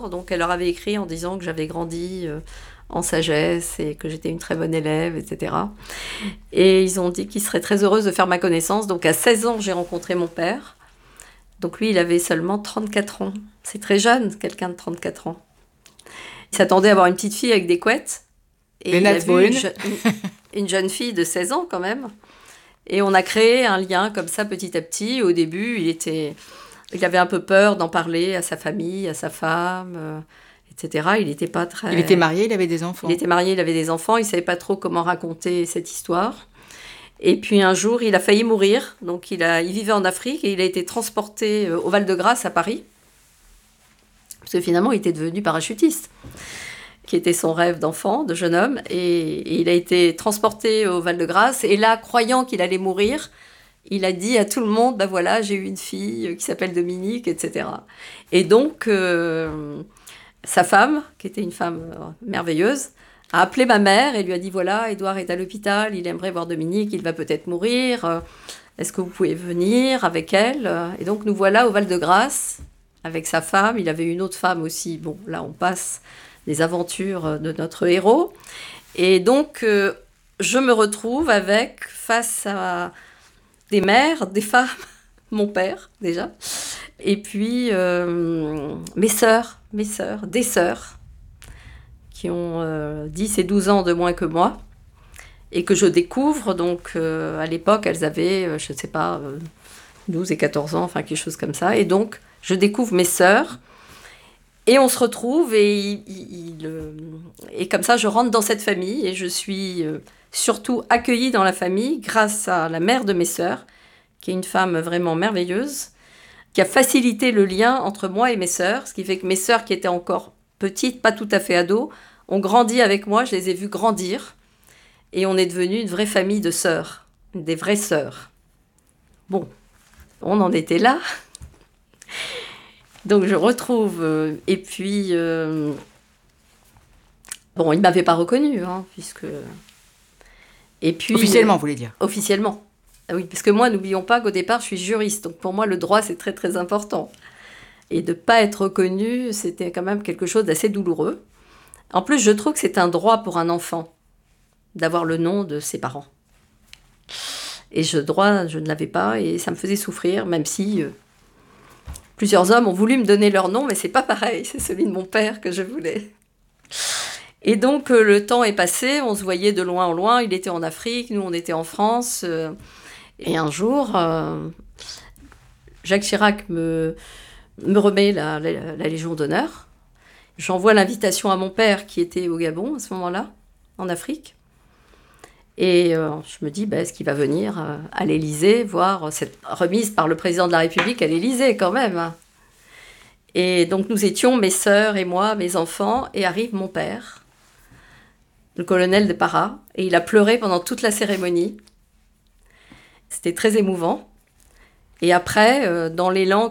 mort. Donc elle leur avait écrit en disant que j'avais grandi en sagesse et que j'étais une très bonne élève, etc. Et ils ont dit qu'ils seraient très heureux de faire ma connaissance. Donc à 16 ans, j'ai rencontré mon père. Donc lui, il avait seulement 34 ans. C'est très jeune, quelqu'un de 34 ans. Il s'attendait à avoir une petite fille avec des couettes. Et il a vu une jeune fille de 16 ans quand même. Et on a créé un lien comme ça petit à petit. Au début, il avait un peu peur d'en parler à sa famille, à sa femme, etc. Il n'était pas très... Il était marié, il avait des enfants. Il était marié, il avait des enfants. Il ne savait pas trop comment raconter cette histoire. Et puis un jour, il a failli mourir. Donc il vivait en Afrique et il a été transporté au Val-de-Grâce à Paris. Parce que finalement, il était devenu parachutiste, qui était son rêve d'enfant, de jeune homme. Et il a été transporté au Val-de-Grâce. Et là, croyant qu'il allait mourir, il a dit à tout le monde, ben voilà, j'ai eu une fille qui s'appelle Dominique, etc. Et donc, sa femme, qui était une femme merveilleuse, a appelé ma mère et lui a dit, voilà, Édouard est à l'hôpital, il aimerait voir Dominique, il va peut-être mourir. Est-ce que vous pouvez venir avec elle? Et donc, nous voilà au Val-de-Grâce avec sa femme. Il avait une autre femme aussi. Bon, là, on passe des aventures de notre héros. Et donc, je me retrouve face à des mères, des femmes, mon père déjà, et puis mes sœurs, des sœurs, qui ont 10 et 12 ans de moins que moi, et que je découvre. Donc, à l'époque, elles avaient, je ne sais pas, 12 et 14 ans, enfin quelque chose comme ça. Et donc, je découvre mes sœurs, et on se retrouve, et comme ça, je rentre dans cette famille, et je suis surtout accueillie dans la famille grâce à la mère de mes sœurs, qui est une femme vraiment merveilleuse, qui a facilité le lien entre moi et mes sœurs, ce qui fait que mes sœurs, qui étaient encore petites, pas tout à fait ados, ont grandi avec moi, je les ai vues grandir, et on est devenu une vraie famille de sœurs, des vraies sœurs. Bon, on en était là. Donc je retrouve, et puis, bon, il ne m'avait pas reconnue, hein, puisque... Et puis, officiellement, vous voulez dire? Officiellement. Ah oui, parce que moi, n'oublions pas qu'au départ, je suis juriste, donc pour moi, le droit, c'est très très important. Et de ne pas être reconnue, c'était quand même quelque chose d'assez douloureux. En plus, je trouve que c'est un droit pour un enfant d'avoir le nom de ses parents. Et je ne l'avais pas, et ça me faisait souffrir, même si plusieurs hommes ont voulu me donner leur nom, mais c'est pas pareil, c'est celui de mon père que je voulais. Et donc, le temps est passé, on se voyait de loin en loin, il était en Afrique, nous on était en France, et un jour, Jacques Chirac me remet la Légion d'honneur. J'envoie l'invitation à mon père qui était au Gabon à ce moment-là, en Afrique. Et je me dis, est-ce qu'il va venir à l'Élysée voir cette remise par le président de la République à l'Élysée quand même. Et donc nous étions, mes sœurs et moi, mes enfants, et arrive mon père, le colonel de Para, et il a pleuré pendant toute la cérémonie. C'était très émouvant. Et après, dans l'élan,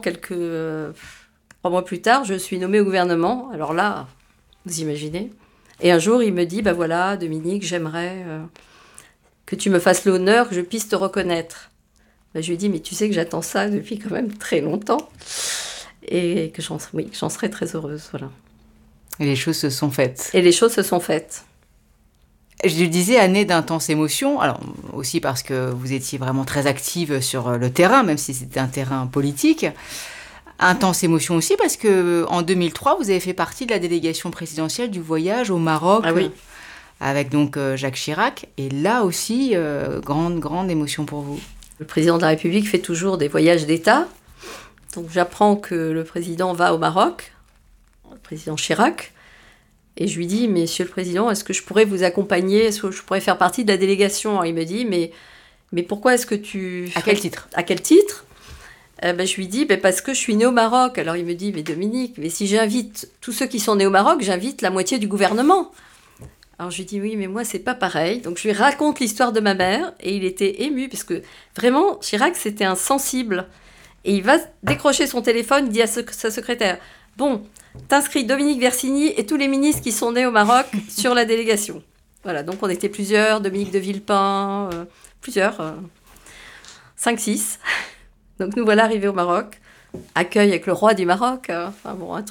3 mois plus tard, je suis nommée au gouvernement. Alors là, vous imaginez. Et un jour, il me dit, voilà, Dominique, j'aimerais que tu me fasses l'honneur, que je puisse te reconnaître. Je lui dis, mais tu sais que j'attends ça depuis quand même très longtemps. Et que j'en serais très heureuse, voilà. Et les choses se sont faites. Et les choses se sont faites. Je lui disais, année d'intenses émotions, alors aussi parce que vous étiez vraiment très active sur le terrain, même si c'était un terrain politique. Intense émotion aussi parce qu'en 2003, vous avez fait partie de la délégation présidentielle du voyage au Maroc, ah oui. Avec donc Jacques Chirac. Et là aussi, grande émotion pour vous. Le président de la République fait toujours des voyages d'État. Donc j'apprends que le président va au Maroc, le président Chirac. Et je lui dis, Monsieur le Président, est-ce que je pourrais vous accompagner? Est-ce que je pourrais faire partie de la délégation? Alors, il me dit, mais pourquoi est-ce que tu... À quel titre? À quel titre? Je lui dis, parce que je suis née au Maroc. Alors il me dit, mais Dominique, mais si j'invite tous ceux qui sont nés au Maroc, j'invite la moitié du gouvernement. Alors je lui dis, oui, mais moi, c'est pas pareil. Donc je lui raconte l'histoire de ma mère, et il était ému, parce que vraiment, Chirac, c'était un sensible. Et il va décrocher son téléphone, il dit à sa secrétaire, bon... T'inscris Dominique Versini et tous les ministres qui sont nés au Maroc sur la délégation. Voilà, donc on était plusieurs, Dominique de Villepin, plusieurs, 5, 6. Donc nous voilà arrivés au Maroc, accueil avec le roi du Maroc, enfin bon, un truc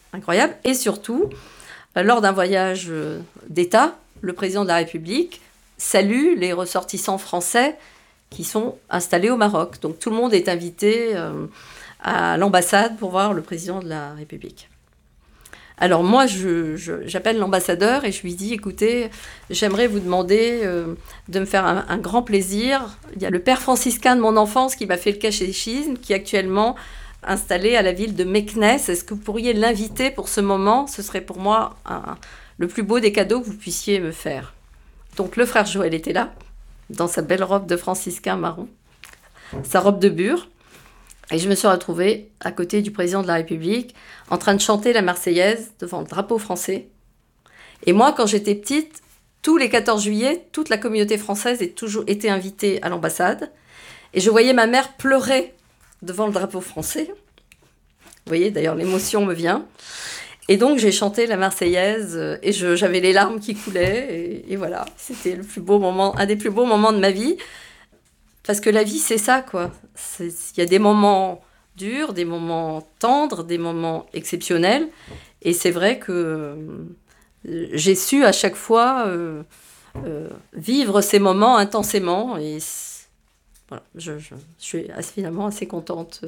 incroyable. Et surtout, lors d'un voyage d'État, le président de la République salue les ressortissants français qui sont installés au Maroc. Donc tout le monde est invité à l'ambassade pour voir le président de la République. Alors moi, j'appelle l'ambassadeur et je lui dis, écoutez, j'aimerais vous demander de me faire un grand plaisir. Il y a le père franciscain de mon enfance qui m'a fait le catéchisme, qui est actuellement installé à la ville de Meknès. Est-ce que vous pourriez l'inviter pour ce moment? Ce serait pour moi le plus beau des cadeaux que vous puissiez me faire. Donc le frère Joël était là, dans sa belle robe de franciscain marron, sa robe de bure. Et je me suis retrouvée à côté du président de la République, en train de chanter la Marseillaise devant le drapeau français. Et moi, quand j'étais petite, tous les 14 juillet, toute la communauté française est toujours été invitée à l'ambassade. Et je voyais ma mère pleurer devant le drapeau français. Vous voyez, d'ailleurs, l'émotion me vient. Et donc, j'ai chanté la Marseillaise et j'avais les larmes qui coulaient. Et voilà, c'était le plus beau moment, un des plus beaux moments de ma vie. Parce que la vie, c'est ça, quoi. Il y a des moments durs, des moments tendres, des moments exceptionnels. Et c'est vrai que j'ai su à chaque fois vivre ces moments intensément. Et voilà, je suis finalement assez contente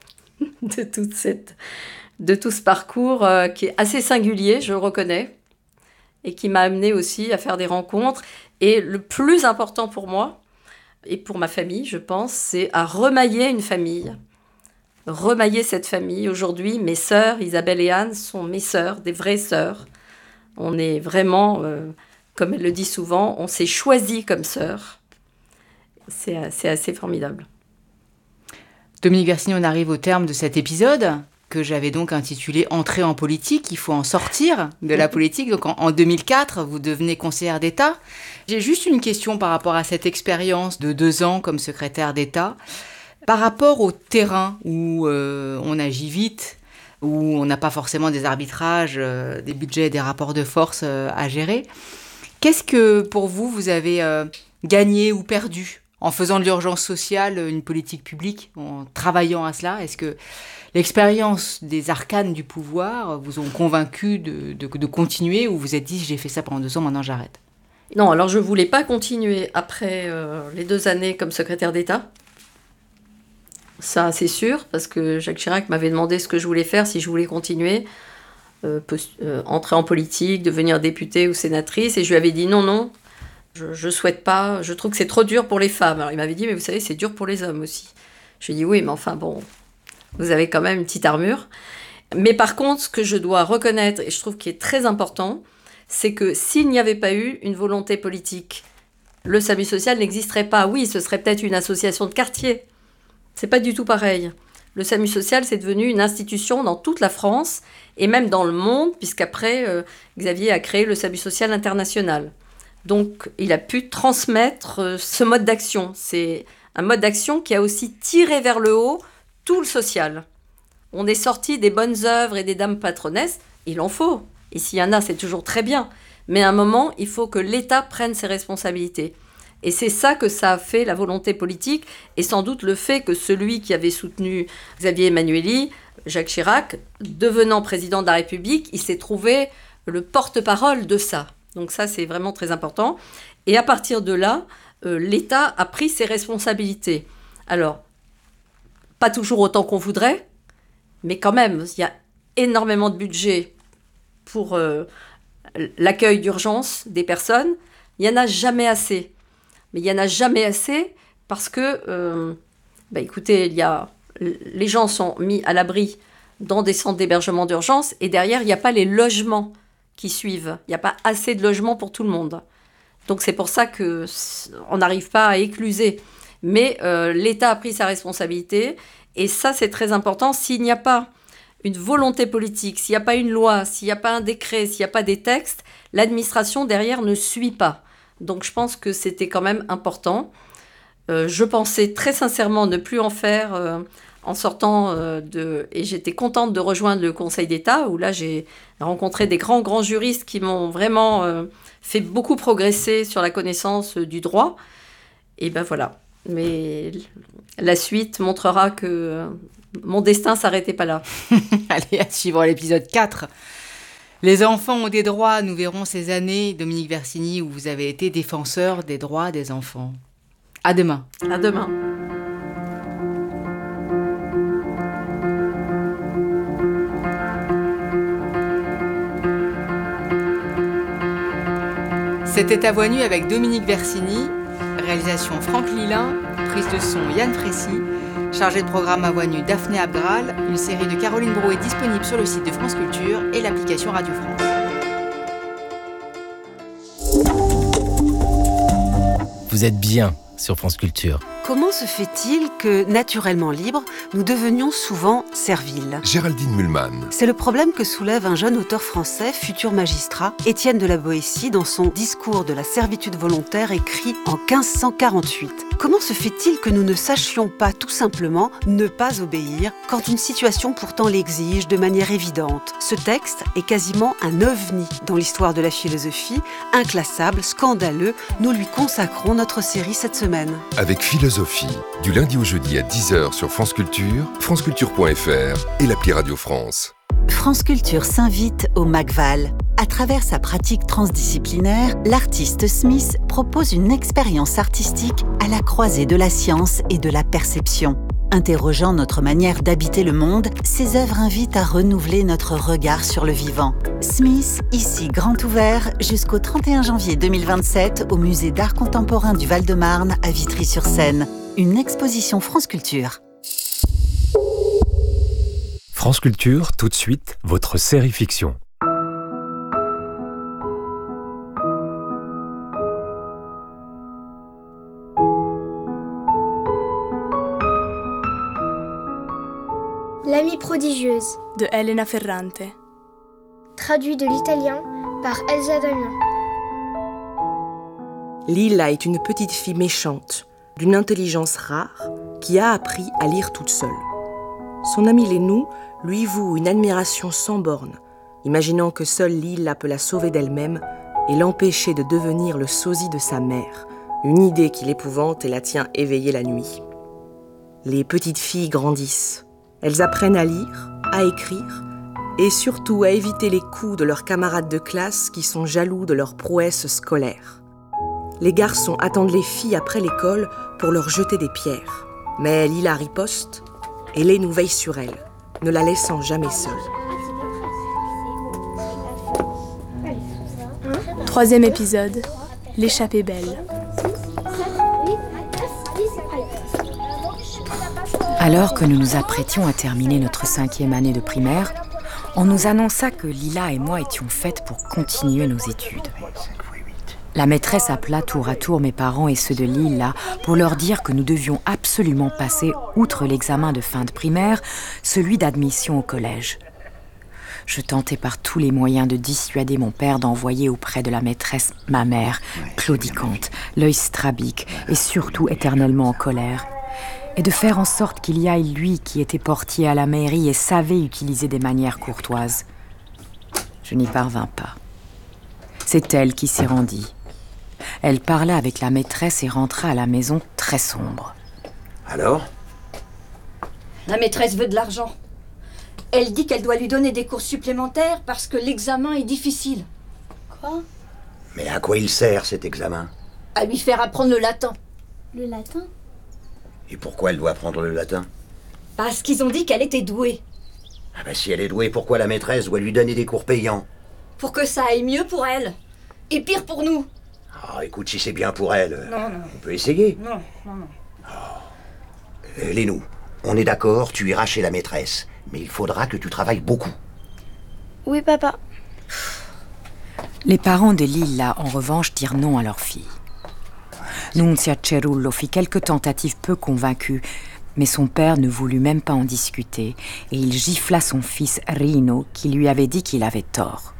de tout ce parcours qui est assez singulier, je le reconnais, et qui m'a amenée aussi à faire des rencontres. Et le plus important pour moi, et pour ma famille, je pense, c'est à remailler une famille. Remailler cette famille. Aujourd'hui, mes sœurs, Isabelle et Anne, sont mes sœurs, des vraies sœurs. On est vraiment, comme elle le dit souvent, on s'est choisis comme sœurs. C'est assez formidable. Dominique Versini, on arrive au terme de cet épisode que j'avais donc intitulé « Entrer en politique ». Il faut en sortir de la politique. Donc en 2004, vous devenez conseillère d'État. J'ai juste une question par rapport à cette expérience de 2 ans comme secrétaire d'État. Par rapport au terrain où on agit vite, où on n'a pas forcément des arbitrages, des budgets, des rapports de force à gérer, qu'est-ce que pour vous, vous avez gagné ou perdu en faisant de l'urgence sociale une politique publique, en travaillant à cela? Est-ce que l'expérience des arcanes du pouvoir vous ont convaincu de continuer, ou vous vous êtes dit « j'ai fait ça pendant 2 ans, maintenant j'arrête » ? Non, alors je ne voulais pas continuer après les 2 années comme secrétaire d'État. Ça, c'est sûr, parce que Jacques Chirac m'avait demandé ce que je voulais faire, si je voulais continuer, entrer en politique, devenir députée ou sénatrice, et je lui avais dit non, je souhaite pas, je trouve que c'est trop dur pour les femmes. Alors il m'avait dit, mais vous savez, c'est dur pour les hommes aussi. Je lui ai dit, oui, mais enfin bon, vous avez quand même une petite armure. Mais par contre, ce que je dois reconnaître, et je trouve qu'il est très important, c'est que s'il n'y avait pas eu une volonté politique, le SAMU social n'existerait pas. Oui, ce serait peut-être une association de quartier. C'est pas du tout pareil. Le SAMU social, c'est devenu une institution dans toute la France et même dans le monde, puisqu'après, Xavier a créé le SAMU social international. Donc, il a pu transmettre ce mode d'action. C'est un mode d'action qui a aussi tiré vers le haut tout le social. On est sorti des bonnes œuvres et des dames patronesses, il en faut. Et s'il y en a, c'est toujours très bien. Mais à un moment, il faut que l'État prenne ses responsabilités. Et c'est ça que ça a fait, la volonté politique, et sans doute le fait que celui qui avait soutenu Xavier Emmanuelli, Jacques Chirac, devenant président de la République, il s'est trouvé le porte-parole de ça. Donc ça, c'est vraiment très important. Et à partir de là, l'État a pris ses responsabilités. Alors, pas toujours autant qu'on voudrait, mais quand même, il y a énormément de budget pour l'accueil d'urgence des personnes. Il n'y en a jamais assez. Mais il n'y en a jamais assez parce que, écoutez, les gens sont mis à l'abri dans des centres d'hébergement d'urgence et derrière, il n'y a pas les logements qui suivent. Il n'y a pas assez de logements pour tout le monde. Donc c'est pour ça qu'on n'arrive pas à écluser. Mais l'État a pris sa responsabilité et ça, c'est très important. S'il n'y a pas une volonté politique, s'il n'y a pas une loi, s'il n'y a pas un décret, s'il n'y a pas des textes, l'administration derrière ne suit pas. Donc je pense que c'était quand même important. Je pensais très sincèrement ne plus en faire en sortant Et j'étais contente de rejoindre le Conseil d'État, où là j'ai rencontré des grands juristes qui m'ont vraiment fait beaucoup progresser sur la connaissance du droit. Et ben voilà. Mais la suite montrera que mon destin s'arrêtait pas là. Allez, à suivre l'épisode 4. Les enfants ont des droits. Nous verrons ces années, Dominique Versini, où vous avez été défenseur des droits des enfants. À demain. À demain. C'était À Voix nue avec Dominique Versini, réalisation Franck Lilin, prise de son Yann Frécy, chargé de programme À Voix nue Daphné Abgral. Une série de Caroline Brouet disponible sur le site de France Culture et l'application Radio France. Vous êtes bien sur France Culture. Comment se fait-il que, naturellement libres, nous devenions souvent serviles ? Géraldine Mühlmann. C'est le problème que soulève un jeune auteur français, futur magistrat, Étienne de la Boétie, dans son Discours de la servitude volontaire écrit en 1548. Comment se fait-il que nous ne sachions pas tout simplement ne pas obéir quand une situation pourtant l'exige de manière évidente ? Ce texte est quasiment un ovni dans l'histoire de la philosophie, inclassable, scandaleux. Nous lui consacrons notre série cette semaine. Avec Philosophie, du lundi au jeudi à 10h sur France Culture, franceculture.fr et l'appli Radio France. France Culture s'invite au McVal. À travers sa pratique transdisciplinaire, l'artiste Smith propose une expérience artistique à la croisée de la science et de la perception. Interrogeant notre manière d'habiter le monde, ses œuvres invitent à renouveler notre regard sur le vivant. Smith, ici grand ouvert, jusqu'au 31 janvier 2027 au Musée d'Art Contemporain du Val-de-Marne à Vitry-sur-Seine. Une exposition France Culture. France Culture, tout de suite, votre série fiction. L'amie prodigieuse, de Elena Ferrante. Traduit de l'italien par Elsa Damien. Lila est une petite fille méchante, d'une intelligence rare, qui a appris à lire toute seule. Son amie Lénou lui voue une admiration sans borne, imaginant que seule Lila peut la sauver d'elle-même et l'empêcher de devenir le sosie de sa mère, une idée qui l'épouvante et la tient éveillée la nuit. Les petites filles grandissent. Elles apprennent à lire, à écrire et surtout à éviter les coups de leurs camarades de classe qui sont jaloux de leurs prouesses scolaires. Les garçons attendent les filles après l'école pour leur jeter des pierres. Mais Lila riposte et Lénou veille sur elle, ne la laissant jamais seule. 3e épisode, l'échappée belle. Alors que nous nous apprêtions à terminer notre 5e année de primaire, on nous annonça que Lila et moi étions faites pour continuer nos études. La maîtresse appela tour à tour mes parents et ceux de Lila pour leur dire que nous devions absolument passer, outre l'examen de fin de primaire, celui d'admission au collège. Je tentais par tous les moyens de dissuader mon père d'envoyer auprès de la maîtresse ma mère, claudicante, l'œil strabique et surtout éternellement en colère, et de faire en sorte qu'il y aille lui qui était portier à la mairie et savait utiliser des manières courtoises. Je n'y parvins pas. C'est elle qui s'y rendit. Elle parla avec la maîtresse et rentra à la maison très sombre. Alors ? La maîtresse veut de l'argent. Elle dit qu'elle doit lui donner des cours supplémentaires parce que l'examen est difficile. Quoi ? Mais à quoi il sert cet examen ? À lui faire apprendre le latin. Le latin ? Et pourquoi elle doit apprendre le latin ? Parce qu'ils ont dit qu'elle était douée. Ah ben si elle est douée, pourquoi la maîtresse doit lui donner des cours payants ? Pour que ça aille mieux pour elle. Et pire pour nous. Ah, écoute, si c'est bien pour elle, non. On peut essayer. Non. Lénou, on est d'accord, tu iras chez la maîtresse. Mais il faudra que tu travailles beaucoup. Oui, papa. Les parents de Lila, en revanche, dirent non à leur fille. Nunzia Cerullo fit quelques tentatives peu convaincues, mais son père ne voulut même pas en discuter, et il gifla son fils Rino, qui lui avait dit qu'il avait tort.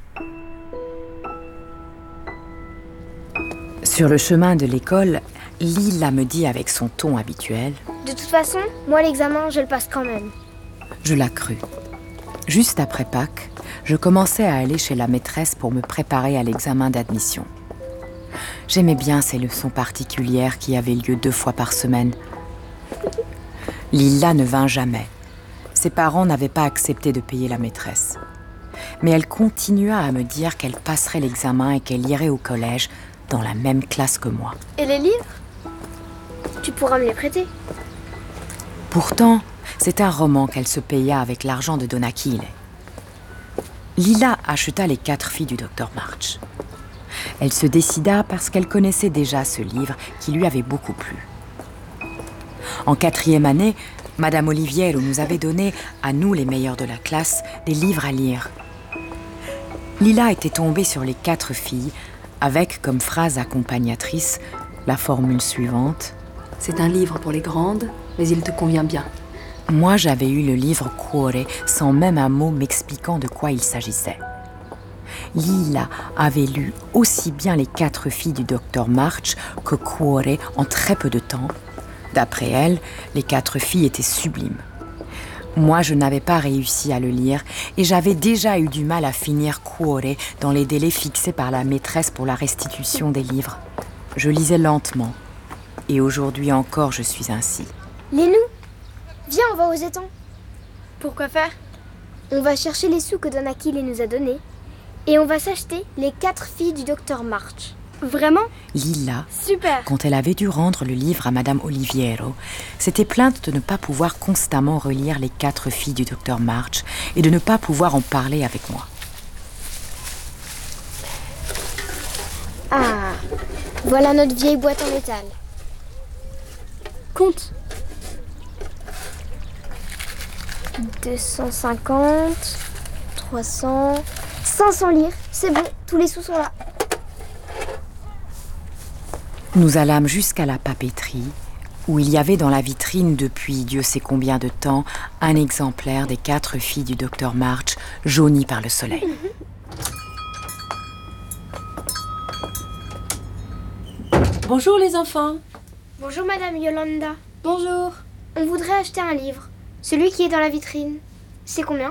Sur le chemin de l'école, Lila me dit avec son ton habituel « De toute façon, moi l'examen, je le passe quand même. » Je la crus. Juste après Pâques, je commençais à aller chez la maîtresse pour me préparer à l'examen d'admission. J'aimais bien ces leçons particulières qui avaient lieu 2 fois par semaine. Lila ne vint jamais, Ses parents n'avaient pas accepté de payer la maîtresse. Mais elle continua à me dire qu'elle passerait l'examen et qu'elle irait au collège dans la même classe que moi. Et les livres? Tu pourras me les prêter. Pourtant, c'est un roman qu'elle se paya avec l'argent de Don Achille. Lila acheta Les 4 filles du docteur March. Elle se décida parce qu'elle connaissait déjà ce livre qui lui avait beaucoup plu. En 4e année, Madame Oliviero nous avait donné, à nous les meilleurs de la classe, des livres à lire. Lila était tombée sur Les 4 filles, avec comme phrase accompagnatrice la formule suivante. « C'est un livre pour les grandes, mais il te convient bien. » Moi, j'avais eu le livre Cuore, sans même un mot m'expliquant de quoi il s'agissait. Lila avait lu aussi bien Les 4 filles du docteur March que Cuore en très peu de temps. D'après elle, Les 4 filles étaient sublimes. Moi, je n'avais pas réussi à le lire et j'avais déjà eu du mal à finir Cuore dans les délais fixés par la maîtresse pour la restitution des livres. Je lisais lentement et aujourd'hui encore, je suis ainsi. Lénou, viens, on va aux étangs. Pourquoi faire? On va chercher les sous que Don Achille nous a donnés et on va s'acheter Les 4 filles du docteur March. Vraiment? Lila, super. Quand elle avait dû rendre le livre à Madame Oliviero, s'était plainte de ne pas pouvoir constamment relire Les 4 filles du docteur March et de ne pas pouvoir en parler avec moi. Ah, voilà notre vieille boîte en métal. Compte. 250, 300, 500 lire. C'est bon, tous les sous sont là. Nous allâmes jusqu'à la papeterie, où il y avait dans la vitrine depuis Dieu sait combien de temps un exemplaire des 4 filles du docteur March, jauni par le soleil. Bonjour les enfants. Bonjour Madame Yolanda. Bonjour. On voudrait acheter un livre, celui qui est dans la vitrine. C'est combien?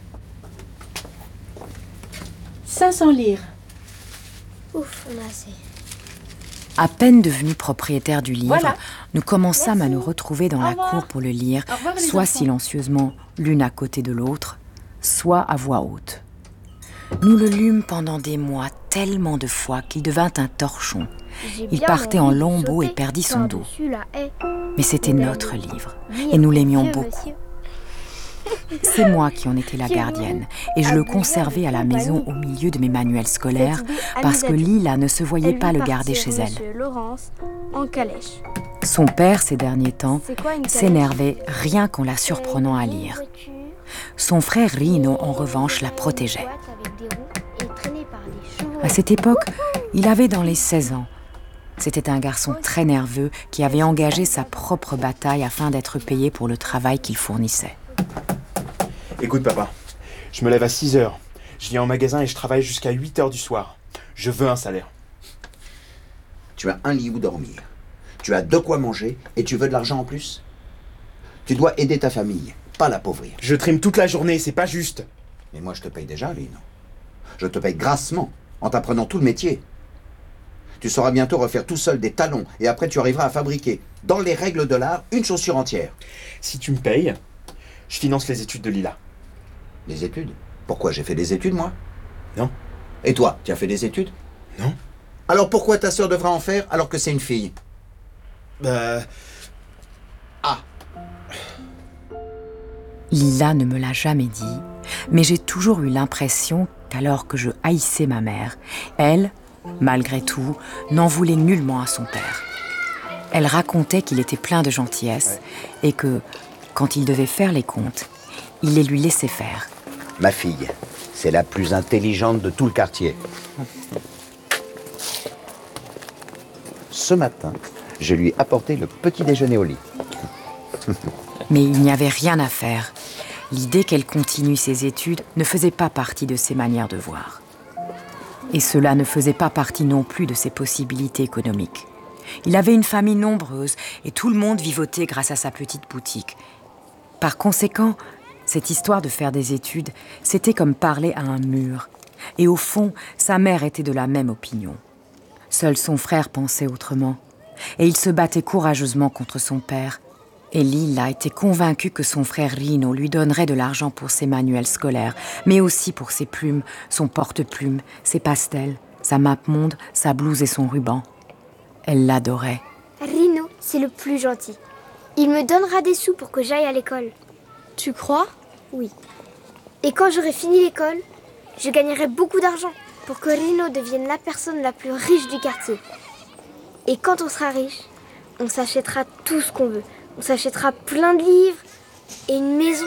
500 lire. Ouf, on a assez. À peine devenus propriétaires du livre, Voilà. nous commençâmes Merci. à nous retrouver dans Au la revoir. cour pour le lire, Au revoir, les soit enfants. silencieusement, l'une à côté de l'autre, soit à voix haute. Nous le lûmes pendant des mois, tellement de fois qu'il devint un torchon. J'ai Il bien partait en envie de lambeaux et sauter perdit son dos. par-dessus la haie. Mais c'était Mais notre livre, lui et nous est l'aimions vieux, beaucoup. monsieur. C'est moi qui en étais la Chez gardienne, vous, et je à le Bouillon conservais de à la maison compagnie. au milieu de mes manuels scolaires, Cette idée parce que amuse à Lila ne se voyait Elle pas vit le garder partir chez elle. Monsieur Laurence en calèche. Son père, ces derniers temps, C'est quoi une calèche? s'énervait rien qu'en la surprenant à lire. Son frère Rino, en revanche, la protégeait. À cette époque, il avait dans les 16 ans. C'était un garçon très nerveux qui avait engagé sa propre bataille afin d'être payé pour le travail qu'il fournissait. Écoute papa, je me lève à 6h, je viens en magasin et je travaille jusqu'à 8h du soir. Je veux un salaire. Tu as un lit où dormir, tu as de quoi manger et tu veux de l'argent en plus? Tu dois aider ta famille, pas l'appauvrir. Je trime toute la journée, c'est pas juste. Mais moi je te paye déjà, Lino. Je te paye grassement, en t'apprenant tout le métier. Tu sauras bientôt refaire tout seul des talons et après tu arriveras à fabriquer, dans les règles de l'art, une chaussure entière. Si tu me payes, je finance les études de Lila. Les études? Pourquoi? J'ai fait des études, moi? Non. Et toi, tu as fait des études? Non. Alors pourquoi ta sœur devra en faire alors que c'est une fille? Lila ne me l'a jamais dit, mais j'ai toujours eu l'impression qu'alors que je haïssais ma mère, elle, malgré tout, n'en voulait nullement à son père. Elle racontait qu'il était plein de gentillesse et que, quand il devait faire les comptes, il les lui laissait faire. Ma fille, c'est la plus intelligente de tout le quartier. Ce matin, je lui ai apporté le petit déjeuner au lit. Mais il n'y avait rien à faire. L'idée qu'elle continue ses études ne faisait pas partie de ses manières de voir. Et cela ne faisait pas partie non plus de ses possibilités économiques. Il avait une famille nombreuse et tout le monde vivotait grâce à sa petite boutique. Par conséquent, cette histoire de faire des études, c'était comme parler à un mur. Et au fond, sa mère était de la même opinion. Seul son frère pensait autrement. Et il se battait courageusement contre son père. Et Lila était convaincue que son frère Rino lui donnerait de l'argent pour ses manuels scolaires, mais aussi pour ses plumes, son porte-plumes, ses pastels, sa map-monde, sa blouse et son ruban. Elle l'adorait. Rino, c'est le plus gentil. Il me donnera des sous pour que j'aille à l'école. Tu crois? Oui. Et quand j'aurai fini l'école, je gagnerai beaucoup d'argent pour que Rino devienne la personne la plus riche du quartier. Et quand on sera riche, on s'achètera tout ce qu'on veut. On s'achètera plein de livres et une maison.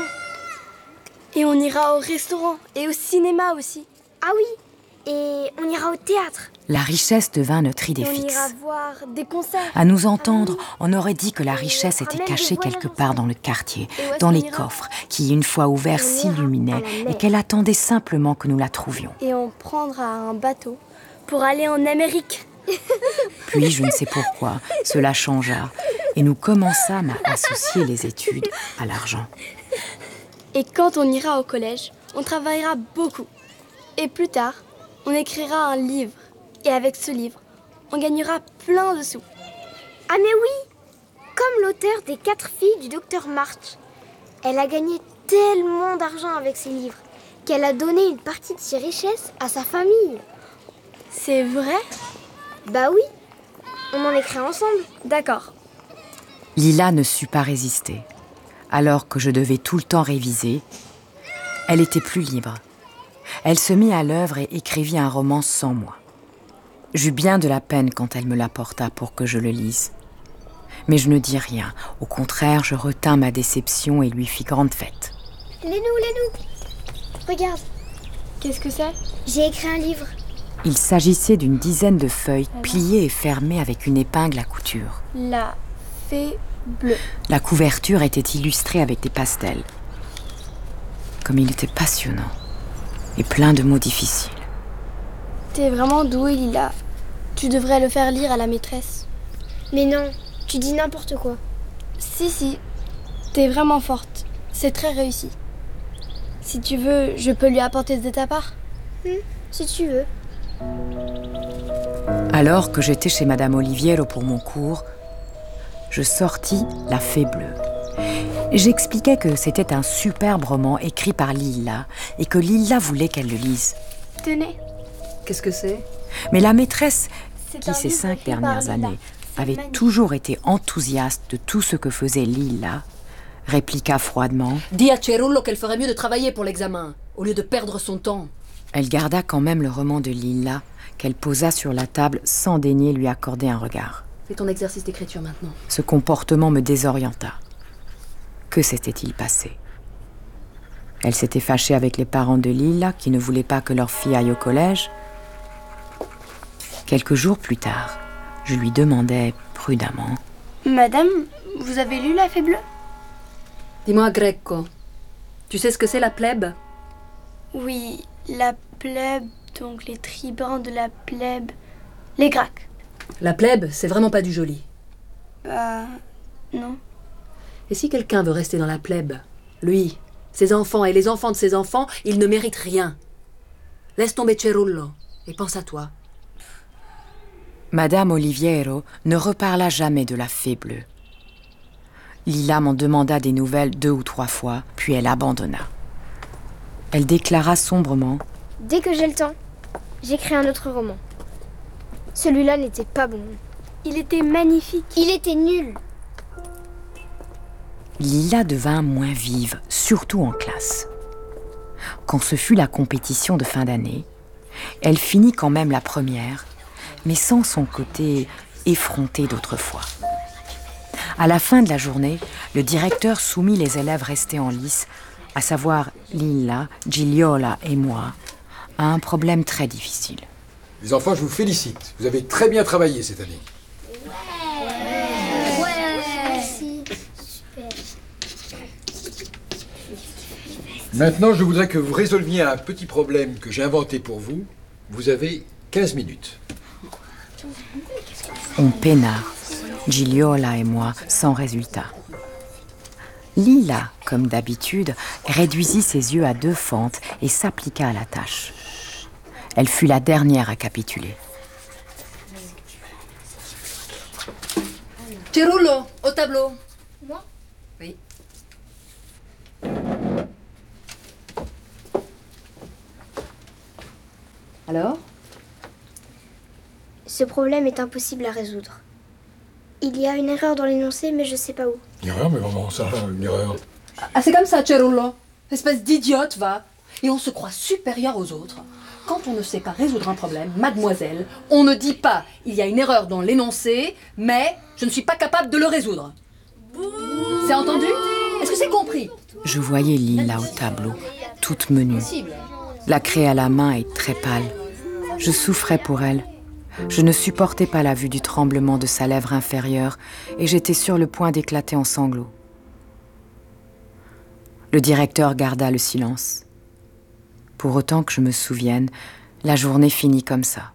Et on ira au restaurant et au cinéma aussi. Ah oui, et on ira au théâtre. La richesse devint notre idée Et on fixe. ira voir des concerts. À nous entendre, on aurait dit que la richesse était cachée quelque part dans le quartier, dans les coffres, qui, une fois ouverts, s'illuminaient et qu'elle attendait simplement que nous la trouvions. Et on prendra un bateau pour aller en Amérique. Puis, je ne sais pourquoi, cela changea et nous commençâmes à associer les études à l'argent. Et quand on ira au collège, on travaillera beaucoup. Et plus tard, on écrira un livre. Et avec ce livre, on gagnera plein de sous. Ah mais oui, comme l'auteur des 4 filles du docteur March. Elle a gagné tellement d'argent avec ses livres qu'elle a donné une partie de ses richesses à sa famille. C'est vrai? Bah oui, on en écrit ensemble. D'accord. Lila ne sut pas résister. Alors que je devais tout le temps réviser, elle était plus libre. Elle se mit à l'œuvre et écrivit un roman sans moi. J'eus bien de la peine quand elle me l'apporta pour que je le lise. Mais je ne dis rien. Au contraire, je retins ma déception et lui fis grande fête. Lénou, regarde. Qu'est-ce que c'est? J'ai écrit un livre. Il s'agissait d'une dizaine de feuilles pliées et fermées avec une épingle à couture. La fée bleue. La couverture était illustrée avec des pastels. Comme il était passionnant et plein de mots difficiles. T'es vraiment douée, Lila. Tu devrais le faire lire à la maîtresse. Mais non, tu dis n'importe quoi. Si, t'es vraiment forte. C'est très réussi. Si tu veux, je peux lui apporter de ta part. Si tu veux. Alors que j'étais chez Madame Oliviero pour mon cours, je sortis La Fée Bleue. J'expliquais que c'était un superbe roman écrit par Lila et que Lila voulait qu'elle le lise. Tenez. Qu'est-ce que c'est? Mais la maîtresse, qui un ces livre 5 écrit par dernières Lila. années C'est avait magnifique. toujours été enthousiaste de tout ce que faisait Lila, répliqua froidement. Dis à Cerullo qu'elle ferait mieux de travailler pour l'examen, au lieu de perdre son temps. Elle garda quand même le roman de Lila, qu'elle posa sur la table sans daigner lui accorder un regard. Fais ton exercice d'écriture maintenant. Ce comportement me désorienta. Que s'était-il passé? Elle s'était fâchée avec les parents de Lila qui ne voulaient pas que leur fille aille au collège. Quelques jours plus tard, je lui demandai prudemment. Madame, vous avez lu La Fée Bleue? Dis-moi, Greco, tu sais ce que c'est la plèbe? Oui, la plèbe, donc les tribuns de la plèbe. Les Gracques. La plèbe, c'est vraiment pas du joli. Bah, non. Et si quelqu'un veut rester dans la plèbe, lui, ses enfants et les enfants de ses enfants, ils ne méritent rien. Laisse tomber Cerullo et pense à toi. Madame Oliviero ne reparla jamais de La Fée Bleue. Lila m'en demanda des nouvelles 2 ou 3 fois, puis elle abandonna. Elle déclara sombrement. Dès que j'ai le temps, j'écris un autre roman. Celui-là n'était pas bon. Il était magnifique. Il était nul. Lila devint moins vive, surtout en classe. Quand ce fut la compétition de fin d'année, elle finit quand même la première, mais sans son côté effronté d'autrefois. À la fin de la journée, le directeur soumit les élèves restés en lice, à savoir Lila, Gigliola et moi, à un problème très difficile. Les enfants, je vous félicite. Vous avez très bien travaillé cette année. Merci. Super. Maintenant, je voudrais que vous résolviez un petit problème que j'ai inventé pour vous. Vous avez 15 minutes. On peina, Gigliola et moi, sans résultat. Lila, comme d'habitude, réduisit ses yeux à 2 fentes et s'appliqua à la tâche. Elle fut la dernière à capituler. Cerullo, au tableau. Moi? Alors? Ce problème est impossible à résoudre. Il y a une erreur dans l'énoncé, mais je sais pas où. Une erreur, mais comment ça, une erreur? Ah, c'est comme ça, Cerullo. Espèce d'idiote, va. Et on se croit supérieur aux autres. Quand on ne sait pas résoudre un problème, mademoiselle, on ne dit pas « il y a une erreur dans l'énoncé, mais je ne suis pas capable de le résoudre ». C'est entendu? Est-ce que c'est compris? Je voyais Lila au tableau, toute menue, la craie à la main et très pâle. Je souffrais pour elle. Je ne supportais pas la vue du tremblement de sa lèvre inférieure et j'étais sur le point d'éclater en sanglots. Le directeur garda le silence. Pour autant que je me souvienne, la journée finit comme ça.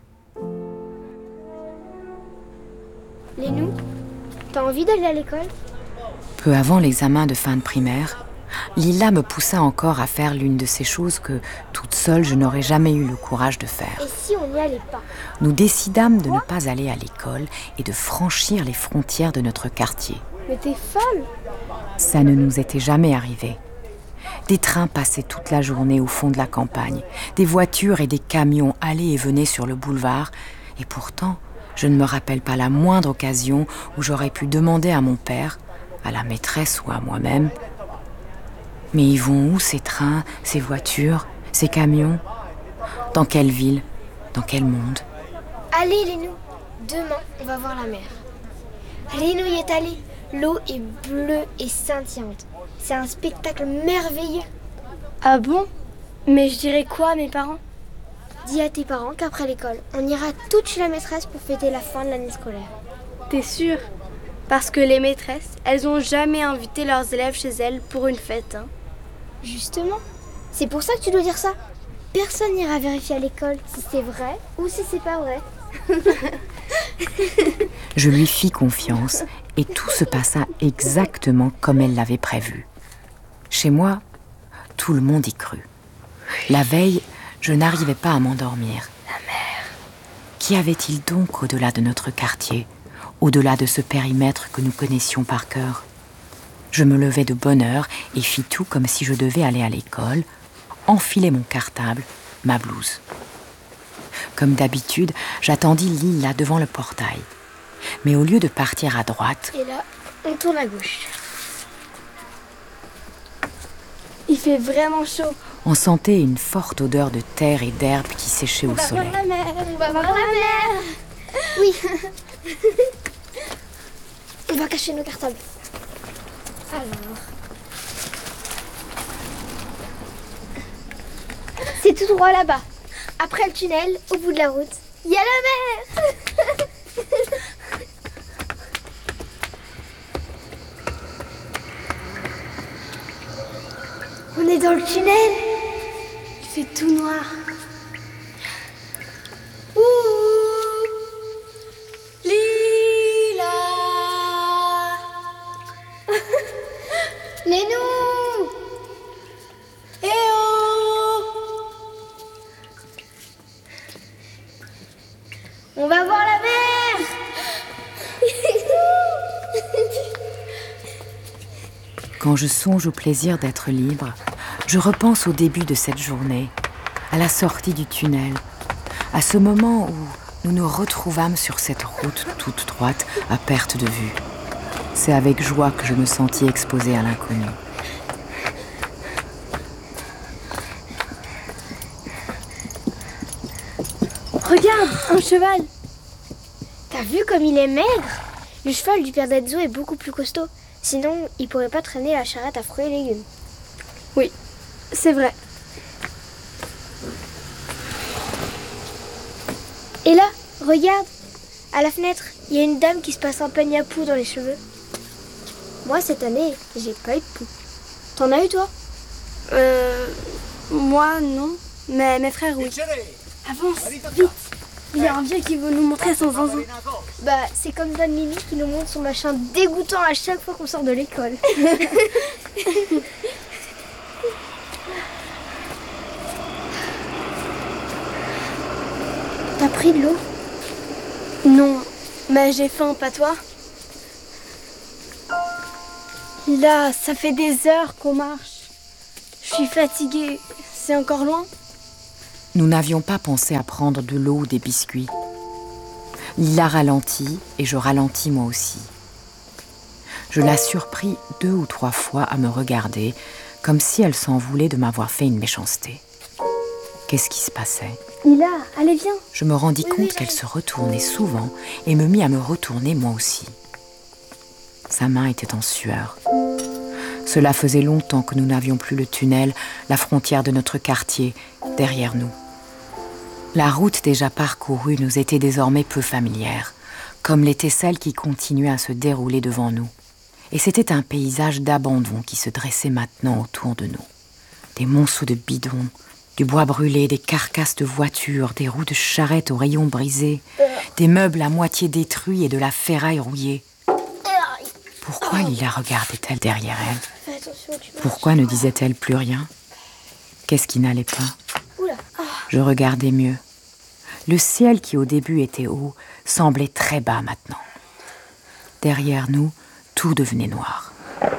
Lénou, t'as envie d'aller à l'école? Peu avant l'examen de fin de primaire, Lila me poussa encore à faire l'une de ces choses que, toute seule, je n'aurais jamais eu le courage de faire. Et si on n'y allait pas? Nous décidâmes de ne pas aller à l'école et de franchir les frontières de notre quartier. Mais t'es folle! Ça ne nous était jamais arrivé. Des trains passaient toute la journée au fond de la campagne. Des voitures et des camions allaient et venaient sur le boulevard. Et pourtant, je ne me rappelle pas la moindre occasion où j'aurais pu demander à mon père, à la maîtresse ou à moi-même « Mais ils vont où ces trains, ces voitures, ces camions? Dans quelle ville? Dans quel monde ?» Allez, Lénou, demain, on va voir la mer. Lénou y est allé. L'eau est bleue et scintillante. C'est un spectacle merveilleux. Ah bon? Mais je dirais quoi à mes parents? Dis à tes parents qu'après l'école, on ira toutes chez la maîtresse pour fêter la fin de l'année scolaire. T'es sûre? Parce que les maîtresses, elles ont jamais invité leurs élèves chez elles pour une fête, hein. Justement, c'est pour ça que tu dois dire ça. Personne n'ira vérifier à l'école si c'est vrai ou si c'est pas vrai. Je lui fis confiance et tout se passa exactement comme elle l'avait prévu. Chez moi, tout le monde y crut. La veille, je n'arrivais pas à m'endormir. La mer. Qu'y avait-il donc au-delà de notre quartier, au-delà de ce périmètre que nous connaissions par cœur? Je me levai de bonne heure et fis tout comme si je devais aller à l'école, enfiler mon cartable, ma blouse. Comme d'habitude, j'attendis Lila devant le portail. Mais au lieu de partir à droite... Et là, on tourne à gauche. Il fait vraiment chaud. On sentait une forte odeur de terre et d'herbe qui séchait au soleil. On va voir la mer, on va voir la mer. Oui. On va cacher nos cartables. Alors... C'est tout droit là-bas. Après le tunnel, au bout de la route, il y a la mer. On est dans le tunnel. Il fait tout noir. Ouh, Lila. Lénou. Eh oh. On va voir la mer. Quand je songe au plaisir d'être libre, je repense au début de cette journée, à la sortie du tunnel, à ce moment où nous nous retrouvâmes sur cette route toute droite à perte de vue. C'est avec joie que je me sentis exposée à l'inconnu. Regarde, un cheval. T'as vu comme il est maigre? Le cheval du père d'Ezzo est beaucoup plus costaud. Sinon, il pourrait pas traîner la charrette à fruits et légumes. Oui, c'est vrai. Et là, regarde, à la fenêtre, il y a une dame qui se passe un peigne à poux dans les cheveux. Moi, cette année, j'ai pas eu de poux. T'en as eu, toi? Moi, non. Mais mes frères, oui. Avance, vite. Il y a un vieux qui veut nous montrer son zinzin. Bah, c'est comme Don Mimi qui nous montre son machin dégoûtant à chaque fois qu'on sort de l'école. T'as pris de l'eau? Non, mais j'ai faim, pas toi? Là, ça fait des heures qu'on marche. Je suis fatiguée. C'est encore loin? Nous n'avions pas pensé à prendre de l'eau ou des biscuits. Lila ralentit et je ralentis moi aussi. Je la surpris 2 ou 3 fois à me regarder, comme si elle s'en voulait de m'avoir fait une méchanceté. Qu'est-ce qui se passait? Lila, allez, viens. Je me rendis compte qu'elle se retournait souvent et me mis à me retourner moi aussi. Sa main était en sueur. Cela faisait longtemps que nous n'avions plus le tunnel, la frontière de notre quartier, derrière nous. La route déjà parcourue nous était désormais peu familière, comme l'était celle qui continuait à se dérouler devant nous. Et c'était un paysage d'abandon qui se dressait maintenant autour de nous. Des monceaux de bidons, du bois brûlé, des carcasses de voitures, des roues de charrettes aux rayons brisés, des meubles à moitié détruits et de la ferraille rouillée. Pourquoi Lila regardait-elle derrière elle? Pourquoi ne disait-elle plus rien? Qu'est-ce qui n'allait pas? Je regardais mieux. Le ciel qui au début était haut semblait très bas maintenant. Derrière nous, tout devenait noir.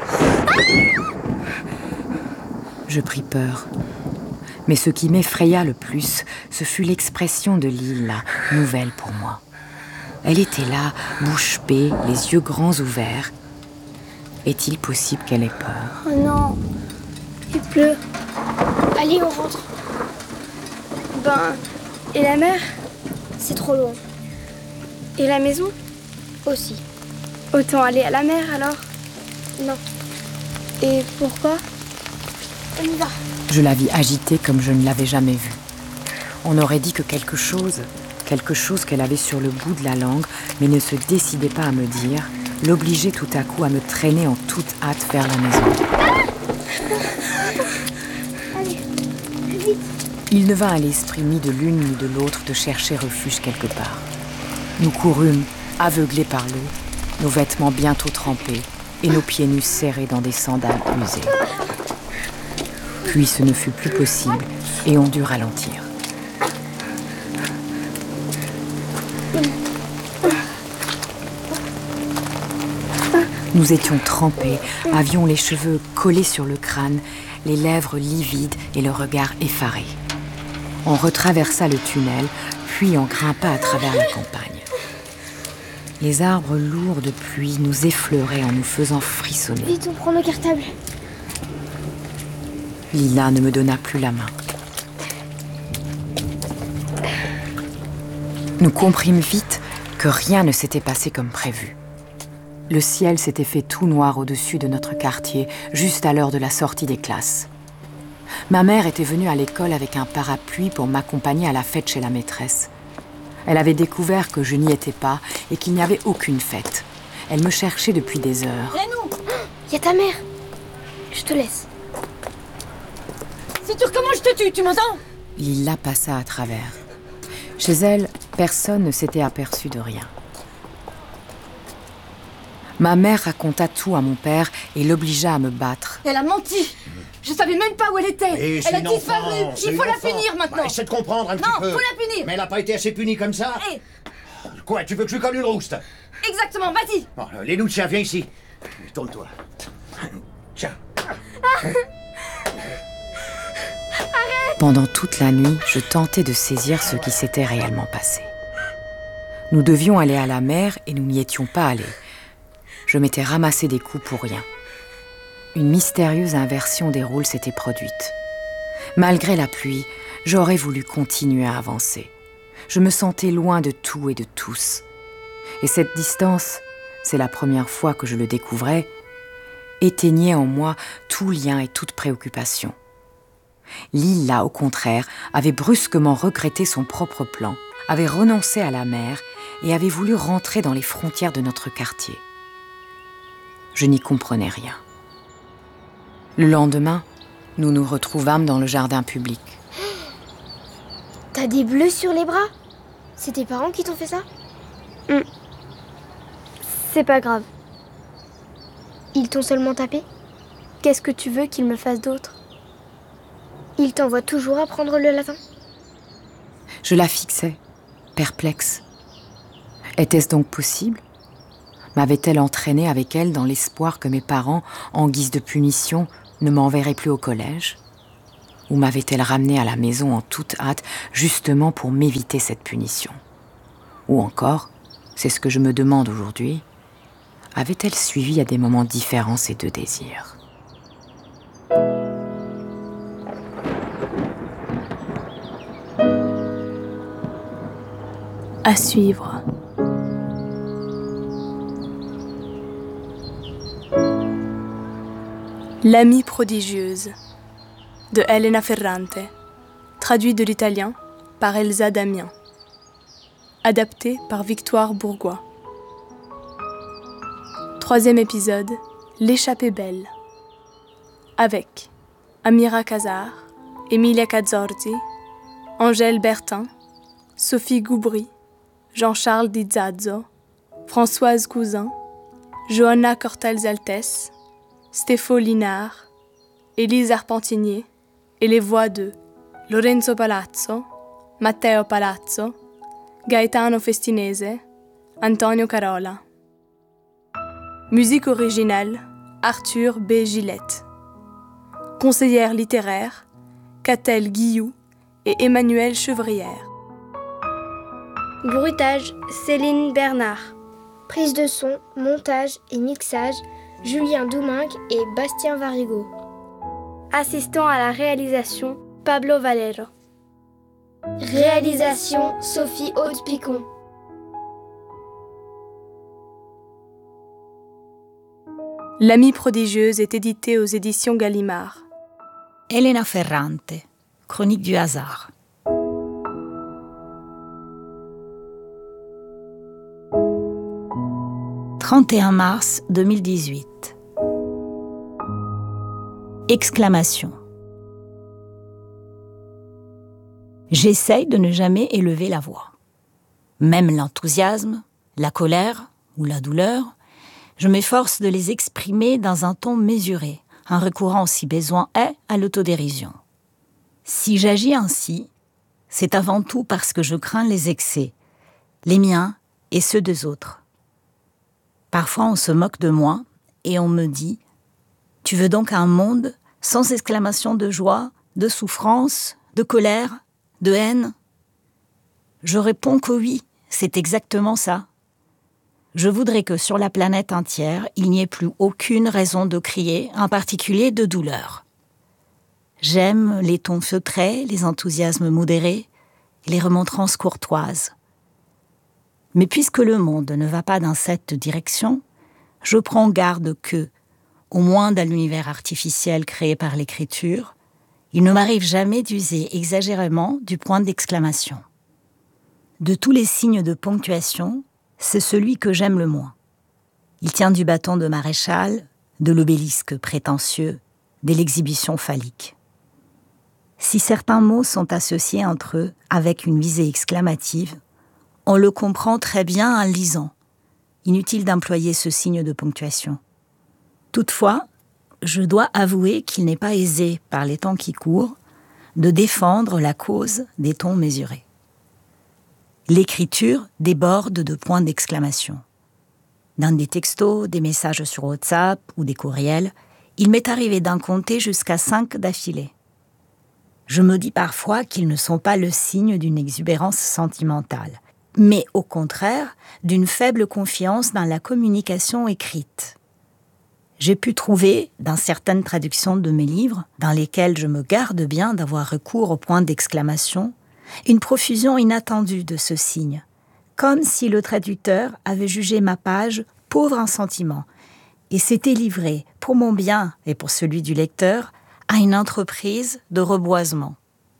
Je pris peur. Mais ce qui m'effraya le plus, ce fut l'expression de Lila, nouvelle pour moi. Elle était là, bouche bée, les yeux grands ouverts. Est-il possible qu'elle ait peur? Oh non, il pleut. Allez, on rentre. Et la mer? C'est trop loin. Et la maison? Aussi. Autant aller à la mer alors? Non. Et pourquoi? On y va. Je la vis agitée comme je ne l'avais jamais vue. On aurait dit que quelque chose qu'elle avait sur le bout de la langue, mais ne se décidait pas à me dire, l'obligeait tout à coup à me traîner en toute hâte vers la maison. Allez, vite. Il ne vint à l'esprit ni de l'une ni de l'autre de chercher refuge quelque part. Nous courûmes, aveuglés par l'eau, nos vêtements bientôt trempés et nos pieds nus serrés dans des sandales usées. Puis ce ne fut plus possible et on dut ralentir. Nous étions trempés, avions les cheveux collés sur le crâne, les lèvres livides et le regard effaré. On retraversa le tunnel, puis on grimpa à travers la campagne. Les arbres lourds de pluie nous effleuraient en nous faisant frissonner. Vite, on prend le cartable. Lila ne me donna plus la main. Nous comprîmes vite que rien ne s'était passé comme prévu. Le ciel s'était fait tout noir au-dessus de notre quartier, juste à l'heure de la sortie des classes. Ma mère était venue à l'école avec un parapluie pour m'accompagner à la fête chez la maîtresse. Elle avait découvert que je n'y étais pas et qu'il n'y avait aucune fête. Elle me cherchait depuis des heures. Rénou, il y a ta mère. Je te laisse. Si tu recommences, je te tue, tu m'entends? Lila passa à travers. Chez elle, personne ne s'était aperçu de rien. Ma mère raconta tout à mon père et l'obligea à me battre. Elle a menti. Je savais même pas où elle était. Elle a disparu. Il faut la punir maintenant. Essaie de comprendre un petit peu. Non, faut la punir. Mais elle n'a pas été assez punie comme ça. Quoi, tu veux que je lui colle une rouste? Exactement, vas-y. Bon, Lénou, tiens, viens ici. Tourne-toi. Tiens. Pendant toute la nuit, je tentais de saisir ce qui s'était réellement passé. Nous devions aller à la mer et nous n'y étions pas allés. Je m'étais ramassé des coups pour rien. Une mystérieuse inversion des rôles s'était produite. Malgré la pluie, j'aurais voulu continuer à avancer. Je me sentais loin de tout et de tous. Et cette distance, c'est la première fois que je le découvrais, éteignait en moi tout lien et toute préoccupation. Lila, au contraire, avait brusquement regretté son propre plan, avait renoncé à la mer et avait voulu rentrer dans les frontières de notre quartier. Je n'y comprenais rien. Le lendemain, nous nous retrouvâmes dans le jardin public. T'as des bleus sur les bras? C'est tes parents qui t'ont fait ça? C'est pas grave. Ils t'ont seulement tapé? Qu'est-ce que tu veux qu'ils me fassent d'autre? Ils t'envoient toujours apprendre le latin? Je la fixais, perplexe. Était-ce donc possible? M'avait-elle entraînée avec elle dans l'espoir que mes parents, en guise de punition, ne m'enverraient plus au collège? Ou m'avait-elle ramené à la maison en toute hâte, justement pour m'éviter cette punition? Ou encore, c'est ce que je me demande aujourd'hui, avait-elle suivi à des moments différents ces deux désirs? À suivre. L'amie prodigieuse de Elena Ferrante, traduit de l'italien par Elsa Damien, adapté par Victoire Bourgois. 3e épisode, L'échappée belle, avec Amira Casar, Emilia Cazzorzi, Angèle Bertin, Sophie Goubry, Jean-Charles Di Zazzo, Françoise Cousin, Johanna Cortals-Altès, Stéphane Linard, Élise Arpentinier et les voix de Lorenzo Palazzo, Matteo Palazzo, Gaetano Festinese, Antonio Carola. Musique originale, Arthur B. Gillette. Conseillère littéraire, Catel Guillou et Emmanuelle Chevrière. Bruitage, Céline Bernard. Prise de son, montage et mixage, Julien Doumingue et Bastien Varigo. Assistant à la réalisation, Pablo Valero. Réalisation, Sophie Haute-Picon. L'amie prodigieuse est éditée aux éditions Gallimard. Elena Ferrante, Chronique du hasard. « 31 mars 2018. Exclamation. J'essaye de ne jamais élever la voix. Même l'enthousiasme, la colère ou la douleur, je m'efforce de les exprimer dans un ton mesuré, en recourant si besoin est à l'autodérision. Si j'agis ainsi, c'est avant tout parce que je crains les excès, les miens et ceux des autres. Parfois on se moque de moi et on me dit « Tu veux donc un monde sans exclamation de joie, de souffrance, de colère, de haine ?» Je réponds que oui, c'est exactement ça. Je voudrais que sur la planète entière, il n'y ait plus aucune raison de crier, en particulier de douleur. J'aime les tons feutrés, les enthousiasmes modérés, les remontrances courtoises. Mais puisque le monde ne va pas dans cette direction, je prends garde que, au moins dans l'univers artificiel créé par l'écriture, il ne m'arrive jamais d'user exagérément du point d'exclamation. De tous les signes de ponctuation, c'est celui que j'aime le moins. Il tient du bâton de maréchal, de l'obélisque prétentieux, de l'exhibition phallique. Si certains mots sont associés entre eux avec une visée exclamative, on le comprend très bien en lisant. Inutile d'employer ce signe de ponctuation. Toutefois, je dois avouer qu'il n'est pas aisé, par les temps qui courent, de défendre la cause des tons mesurés. L'écriture déborde de points d'exclamation. Dans des textos, des messages sur WhatsApp ou des courriels, il m'est arrivé d'en compter jusqu'à 5 d'affilée. Je me dis parfois qu'ils ne sont pas le signe d'une exubérance sentimentale, mais au contraire d'une faible confiance dans la communication écrite. J'ai pu trouver, dans certaines traductions de mes livres, dans lesquelles je me garde bien d'avoir recours au point d'exclamation, une profusion inattendue de ce signe, comme si le traducteur avait jugé ma page pauvre en sentiments et s'était livré, pour mon bien et pour celui du lecteur, à une entreprise de reboisement.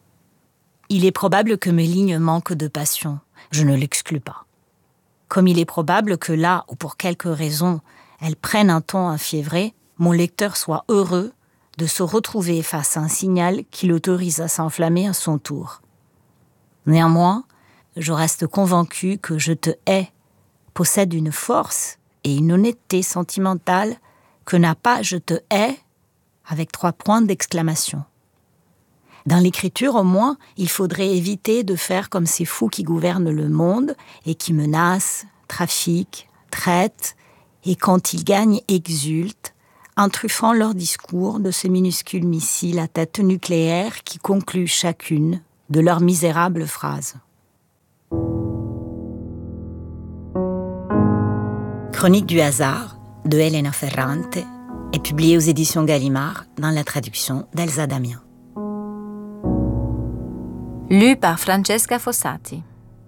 Il est probable que mes lignes manquent de passion, je ne l'exclus pas. Comme il est probable que là où pour quelque raison elles prennent un ton enfiévré, mon lecteur soit heureux de se retrouver face à un signal qui l'autorise à s'enflammer à son tour. Néanmoins, je reste convaincue que Je te hais possède une force et une honnêteté sentimentale que n'a pas Je te hais avec 3 points d'exclamation. Dans l'écriture, au moins, il faudrait éviter de faire comme ces fous qui gouvernent le monde et qui menacent, trafiquent, traitent, et quand ils gagnent, exultent, en truffant leur discours de ces minuscules missiles à tête nucléaire qui concluent chacune de leurs misérables phrases. Chronique du hasard de Elena Ferrante est publiée aux éditions Gallimard dans la traduction d'Elsa Damian. Lu par Francesca Fossati.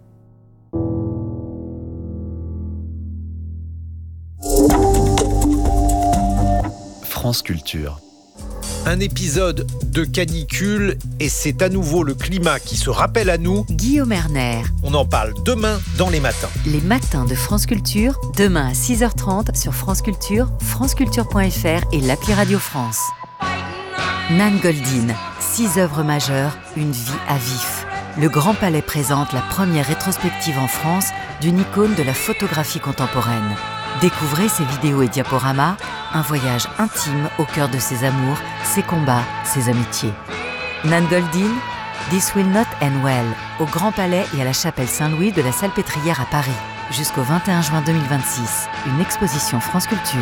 France Culture. Un épisode de canicule et c'est à nouveau le climat qui se rappelle à nous. Guillaume Erner. On en parle demain dans les matins. Les matins de France Culture, demain à 6h30 sur France Culture, franceculture.fr et l'appli Radio France. Nan Goldin, 6 œuvres majeures, une vie à vif. Le Grand Palais présente la première rétrospective en France d'une icône de la photographie contemporaine. Découvrez ses vidéos et diaporamas, un voyage intime au cœur de ses amours, ses combats, ses amitiés. Nan Goldin, This Will Not End Well, au Grand Palais et à la Chapelle Saint-Louis de la Salpêtrière à Paris, jusqu'au 21 juin 2026. Une exposition France Culture.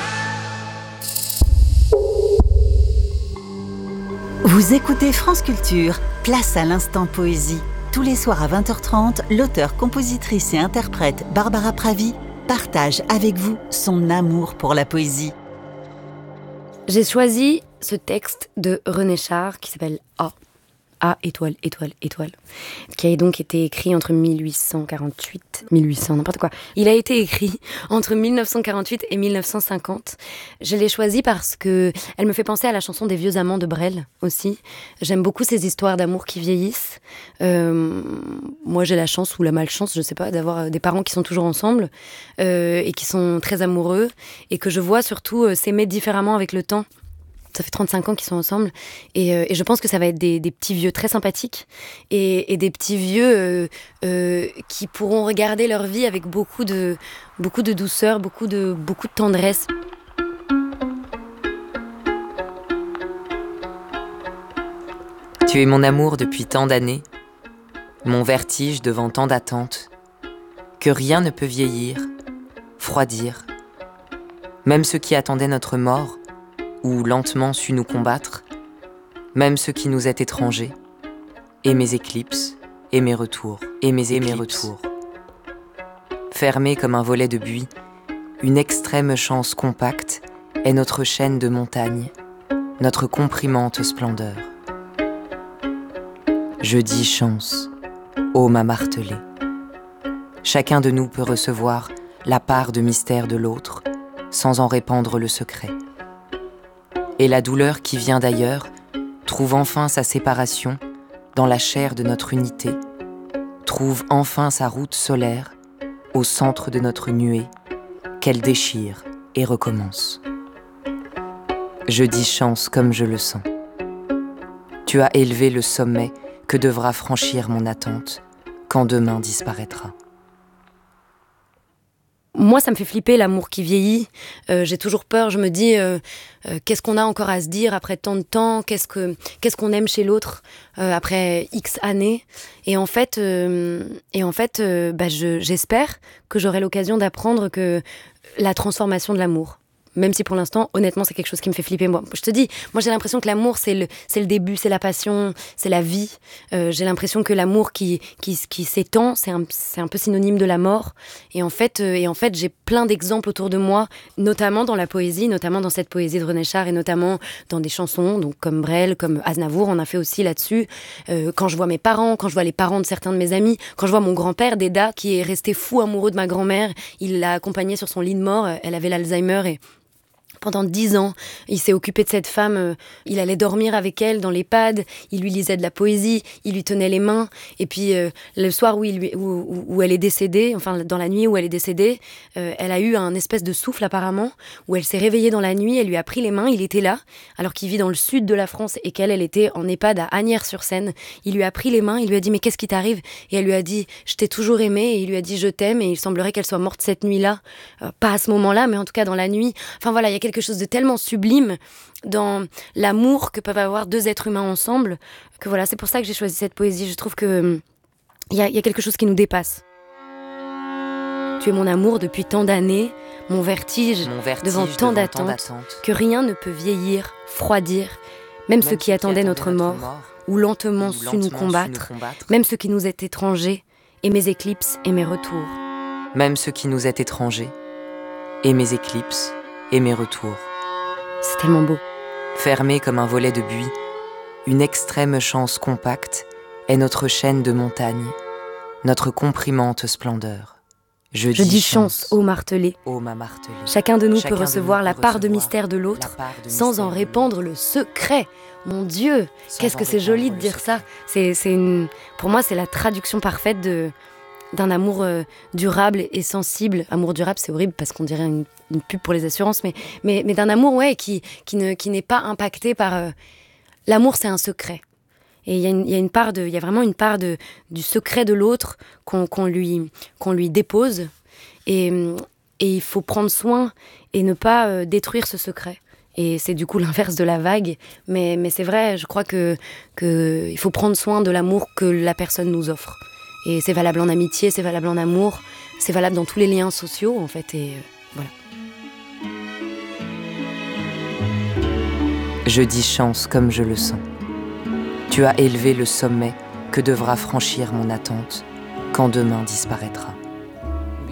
Vous écoutez France Culture, place à l'instant poésie. Tous les soirs à 20h30, l'auteure, compositrice et interprète Barbara Pravi partage avec vous son amour pour la poésie. J'ai choisi ce texte de René Char qui s'appelle A. A, étoile, étoile, étoile, qui a donc été écrit entre 1848, n'importe quoi. Il a été écrit entre 1948 et 1950. Je l'ai choisi parce que elle me fait penser à la chanson des vieux amants de Brel aussi. J'aime beaucoup ces histoires d'amour qui vieillissent. Moi, j'ai la chance ou la malchance, je sais pas, d'avoir des parents qui sont toujours ensemble et qui sont très amoureux et que je vois surtout s'aimer différemment avec le temps. Ça fait 35 ans qu'ils sont ensemble et je pense que ça va être des petits vieux très sympathiques et des petits vieux qui pourront regarder leur vie avec beaucoup de douceur, beaucoup de tendresse. Tu es mon amour depuis tant d'années, mon vertige devant tant d'attentes, que rien ne peut vieillir, froidir. Même ceux qui attendaient notre mort, ou lentement su nous combattre, même ceux qui nous est étrangers, et mes éclipses, et mes retours, et mes retours. Fermés comme un volet de buis, une extrême chance compacte est notre chaîne de montagnes, notre comprimante splendeur. Je dis chance, ô ma martelée. Chacun de nous peut recevoir la part de mystère de l'autre, sans en répandre le secret. Et la douleur qui vient d'ailleurs trouve enfin sa séparation dans la chair de notre unité, trouve enfin sa route solaire au centre de notre nuée, qu'elle déchire et recommence. Je dis chance comme je le sens. Tu as élevé le sommet que devra franchir mon attente quand demain disparaîtra. Moi, ça me fait flipper l'amour qui vieillit. J'ai toujours peur, je me dis, qu'est-ce qu'on a encore à se dire après tant de temps ? Qu'est-ce qu'on aime chez l'autre après X années ? Et en fait, j'espère que j'aurai l'occasion d'apprendre que la transformation de l'amour. Même si pour l'instant, honnêtement, c'est quelque chose qui me fait flipper. Moi, je te dis, moi j'ai l'impression que l'amour, c'est le début, c'est la passion, c'est la vie. J'ai l'impression que l'amour qui s'étend, c'est un peu synonyme de la mort. Et en fait, j'ai plein d'exemples autour de moi, notamment dans la poésie, notamment dans cette poésie de René Char et notamment dans des chansons, donc comme Brel, comme Aznavour, on a fait aussi là-dessus. Quand je vois mes parents, quand je vois les parents de certains de mes amis, quand je vois mon grand-père, Déda, qui est resté fou amoureux de ma grand-mère, il l'a accompagnée sur son lit de mort, elle avait l'Alzheimer et pendant 10 ans, il s'est occupé de cette femme, il allait dormir avec elle dans l'EHPAD, il lui lisait de la poésie, il lui tenait les mains, et puis le soir où elle est décédée, enfin dans la nuit où elle est décédée, elle a eu un espèce de souffle apparemment, où elle s'est réveillée dans la nuit, elle lui a pris les mains, il était là, alors qu'il vit dans le sud de la France et qu'elle était en EHPAD à Asnières-sur-Seine. Il lui a pris les mains, il lui a dit « mais qu'est-ce qui t'arrive ?» Et elle lui a dit « je t'ai toujours aimé » et il lui a dit « je t'aime » et il semblerait qu'elle soit morte cette nuit-là, pas à ce moment-là, mais en tout cas dans la nuit. Enfin voilà, il y a quelque chose de tellement sublime dans l'amour que peuvent avoir deux êtres humains ensemble, que voilà, c'est pour ça que j'ai choisi cette poésie. Je trouve que il y a quelque chose qui nous dépasse. Tu es mon amour depuis tant d'années, mon vertige devant tant d'attentes, que rien ne peut vieillir, froidir, même ceux qui attendaient notre mort, ou lentement su nous combattre, même ceux qui nous étaient étrangers, et mes éclipses et mes retours. Même ceux qui nous étaient étrangers, et mes éclipses et mes retours. C'est tellement beau. Fermé comme un volet de buis, une extrême chance compacte est notre chaîne de montagnes, notre comprimante splendeur. Je dis chance, ô martelé. Chacun de nous peut recevoir la part de mystère de l'autre sans en répandre le secret. Mon Dieu, qu'est-ce que c'est joli de dire ça. Pour moi, c'est la traduction parfaite d'un amour durable et sensible. Amour durable, c'est horrible parce qu'on dirait une pub pour les assurances, mais d'un amour qui n'est pas impacté par... L'amour, c'est un secret. Et il y a vraiment une part du secret de l'autre qu'on lui dépose. Et il faut prendre soin et ne pas détruire ce secret. Et c'est du coup l'inverse de la vague. Mais c'est vrai, je crois que il faut prendre soin de l'amour que la personne nous offre. Et c'est valable en amitié, c'est valable en amour, c'est valable dans tous les liens sociaux, en fait. Et voilà. Je dis chance comme je le sens. Tu as élevé le sommet que devra franchir mon attente quand demain disparaîtra.